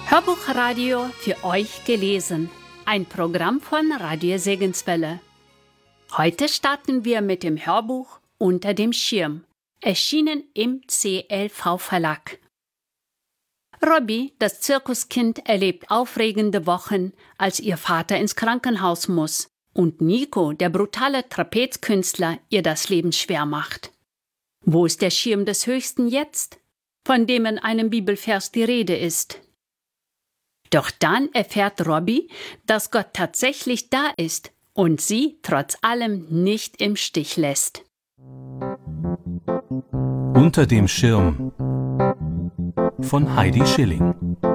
Hörbuchradio für euch gelesen. Ein Programm von Radio Segenswelle. Heute starten wir mit dem Hörbuch Unter dem Schirm, erschienen im CLV Verlag. Robbie, das Zirkuskind, erlebt aufregende Wochen, als ihr Vater ins Krankenhaus muss und Nico, der brutale Trapezkünstler, ihr das Leben schwer macht. Wo ist der Schirm des Höchsten jetzt, von dem in einem Bibelvers die Rede ist? Doch dann erfährt Robbie, dass Gott tatsächlich da ist und sie trotz allem nicht im Stich lässt. Unter dem Schirm von Heidi Schilling.